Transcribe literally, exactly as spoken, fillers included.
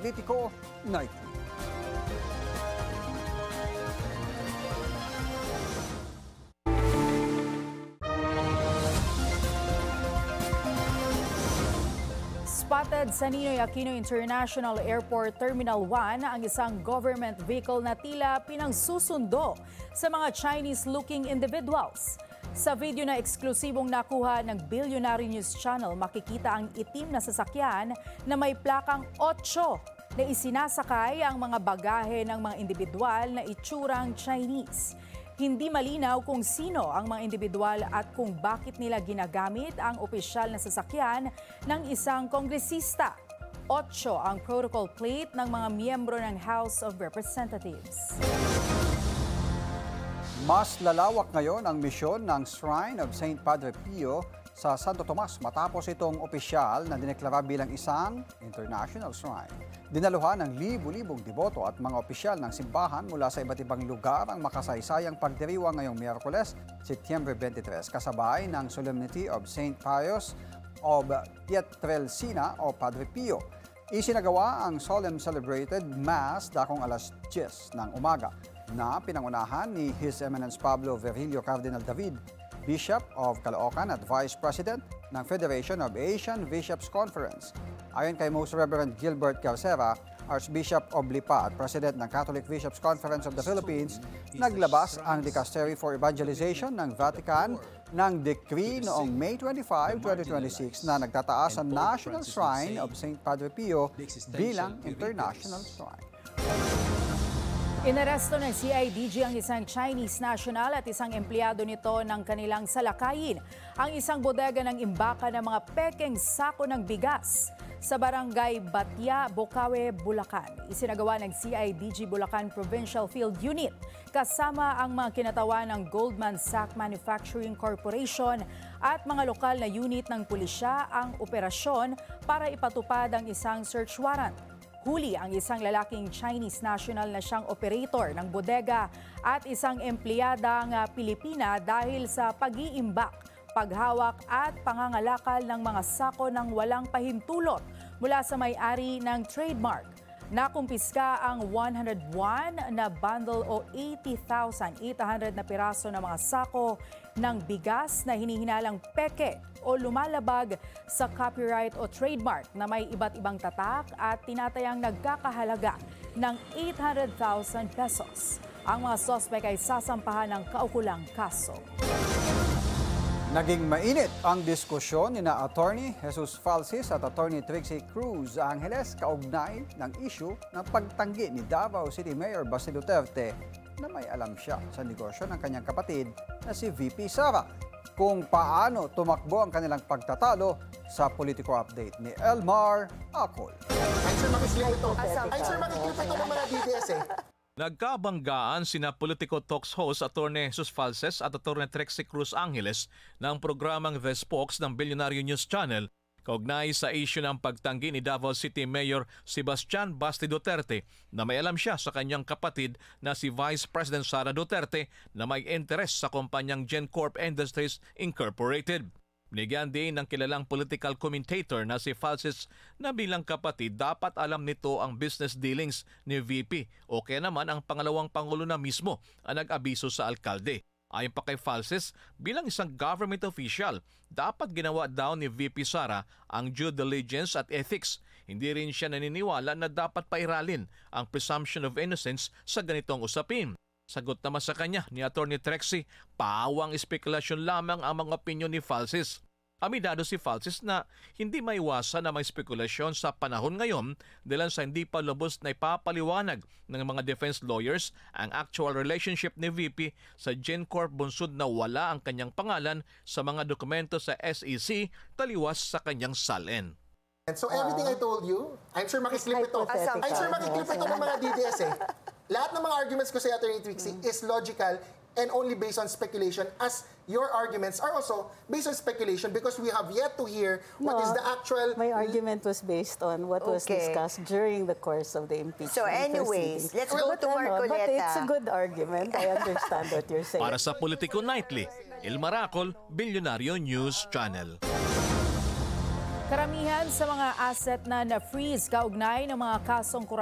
Politico Nightly. Spotted sa Ninoy Aquino International Airport Terminal one ang isang government vehicle na tila pinangsusundo sa mga Chinese-looking individuals. Sa video na eksklusibong nakuha ng Billionaire News Channel, makikita ang itim na sasakyan na may plakang eight na isinasakay ang mga bagahe ng mga individual na itsurang Chinese. Hindi malinaw kung sino ang mga individual at kung bakit nila ginagamit ang opisyal na sasakyan ng isang kongresista. eight ang protocol plate ng mga miyembro ng House of Representatives. Mas lalawak ngayon ang misyon ng Shrine of Saint Padre Pio sa Santo Tomas matapos itong opisyal na dineklara bilang isang international shrine. Dinaluhan ng libu-libong deboto at mga opisyal ng simbahan mula sa iba't ibang lugar ang makasaysayang pagdiriwang ngayong Miyerkules, Setyembre twenty-three, kasabay ng Solemnity of Saint Pius of Pietrelcina o Padre Pio. Isinagawa ang solemn celebrated Mass dakong alas diyes ng umaga na pinangunahan ni His Eminence Pablo Virgilio Cardinal David, Bishop of Caloocan at Vice President ng Federation of Asian Bishops Conference. Ayon kay Most Reverend Gilbert Carcera, Archbishop of Lipa at President ng Catholic Bishops Conference of the Philippines, naglabas ang Dicastery for Evangelization ng Vatican ng decree noong May twenty-fifth, twenty twenty-six na nagtataas sa National Shrine of Saint Padre Pio bilang International Shrine. Inaresto ng C I D G ang isang Chinese national at isang empleyado nito ng kanilang salakayin ang isang bodega ng imbaka ng mga pekeng sako ng bigas sa barangay Batya, Bocaue, Bulacan. Isinagawa ng C I D G Bulacan Provincial Field Unit kasama ang mga kinatawan ng Goldman Sachs Manufacturing Corporation at mga lokal na unit ng pulisya ang operasyon para ipatupad ang isang search warrant. Huli ang isang lalaking Chinese national na siyang operator ng bodega at isang empleyadang Pilipina dahil sa pag-iimbak, paghawak at pangangalakal ng mga sako ng walang pahintulot mula sa may-ari ng trademark. Nakumpiska ang one hundred one na bundle o eighty thousand eight hundred na piraso ng mga sako ng bigas na hinihinalang peke o lumalabag sa copyright o trademark na may iba't ibang tatak at tinatayang nagkakahalaga ng eight hundred thousand pesos. Ang mga sospek ay sasampahan ng kaukulang kaso. Naging mainit ang diskusyon ni na Attorney Jesus Falsis at Attorney Trixie Cruz Angeles kaugnay ng issue ng pagtanggi ni Davao City Mayor Baste Duterte na may alam siya sa negosyo ng kanyang kapatid na si V P Sara. Kung paano tumakbo ang kanilang pagtatalo sa Politico Update ni Elmar Acol. Ay sir, makislip ito. Ay sir, makiklip ito ng mga D D S eh. Nagkabanggaan sina Politico Talks host Attorney Jesus Falses at Attorney Trixie Cruz Angeles ng programang The Spokes ng Billionaire News Channel kaugnay sa issue ng pagtanggi ni Davao City Mayor Sebastian Baste Duterte na may alam siya sa kanyang kapatid na si Vice President Sara Duterte na may interes sa kumpanyang GenCorp Industries Incorporated. Binigyan din ng kilalang political commentator na si Falsis na bilang kapatid dapat alam nito ang business dealings ni V P o kaya naman ang pangalawang pangulo na mismo ang nag-abiso sa alkalde. Ayon pa kay Falsis, bilang isang government official, dapat ginawa daw ni V P Sara ang due diligence at ethics. Hindi rin siya naniniwala na dapat pairalin ang presumption of innocence sa ganitong usapin. Sagot naman sa kanya ni Attorney Trixie, paawang espekulasyon lamang ang mga opinyon ni Falsis. Aminado si Falsis na hindi maiwasan na may spekulasyon sa panahon ngayon dahil sa hindi pa lubos na ipapaliwanag ng mga defense lawyers ang actual relationship ni V P sa GenCorp bunsod na wala ang kanyang pangalan sa mga dokumento sa S E C taliwas sa kanyang salin. And so everything I told you, I'm sure makiklip ito. I'm sure makiklip ito ng mga D D S eh. Lahat ng mga arguments ko sa Attorney Trixie mm. is logical and only based on speculation, as your arguments are also based on speculation because we have yet to hear what no, is the actual... My argument was based on what okay. was discussed during the course of the impeachment. So anyways, let's go but, to Marcoleta. But it's a good argument. I understand what you're saying. Para sa Politico Nightly, Elmar Acol, Billionaire News Channel. Karamihan Ilan sa mga asset na na-freeze kaugnay ng mga kasong